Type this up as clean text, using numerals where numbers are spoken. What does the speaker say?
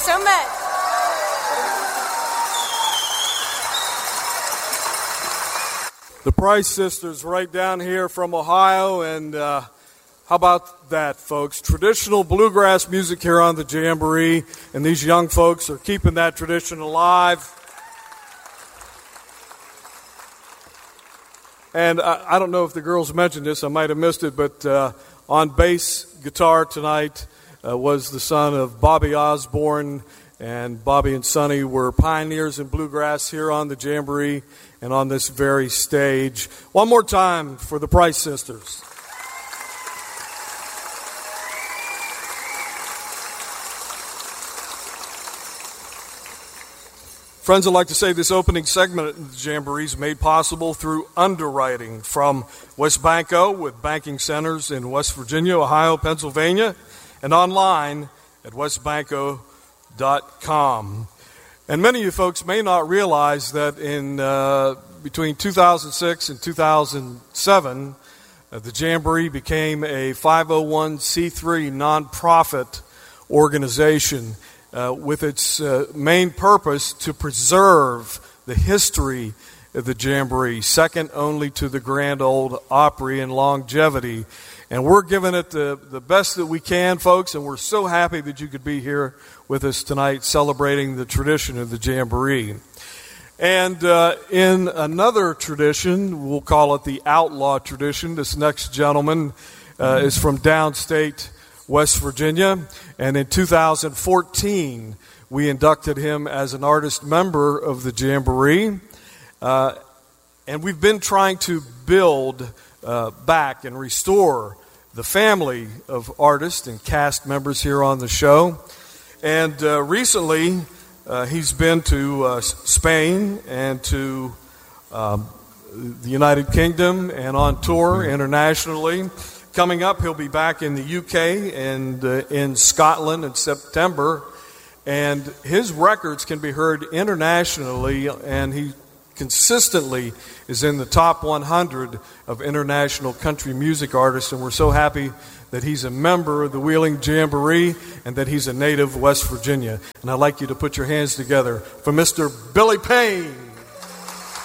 so much. The Price Sisters right down here from Ohio, and how about that, folks? Traditional bluegrass music here on the Jamboree, and these young folks are keeping that tradition alive. And I don't know if the girls mentioned this, I might have missed it, but on bass guitar tonight was the son of Bobby Osborne, and Bobby and Sonny were pioneers in bluegrass here on the Jamboree and on this very stage. One more time for the Price Sisters. Friends, I'd like to say this opening segment of the Jamboree is made possible through underwriting from WesBanco, with banking centers in West Virginia, Ohio, Pennsylvania, and online at westbanco.com. And many of you folks may not realize that in between 2006 and 2007, the Jamboree became a 501c3 nonprofit organization with its main purpose to preserve the history of the Jamboree, second only to the Grand Ole Opry in longevity. And we're giving it the best that we can, folks, and we're so happy that you could be here with us tonight celebrating the tradition of the Jamboree. And in another tradition, we'll call it the outlaw tradition, this next gentleman is from downstate West Virginia, and in 2014 we inducted him as an artist member of the Jamboree, and we've been trying to build back and restore the family of artists and cast members here on the show. And recently he's been to Spain and to the United Kingdom and on tour internationally. Coming up, he'll be back in the UK and in Scotland in September. And his records can be heard internationally, and he consistently is in the top 100 of international country music artists. And we're so happy that he's a member of the Wheeling Jamboree and that he's a native of West Virginia. And I'd like you to put your hands together for Mr. Billy Payne.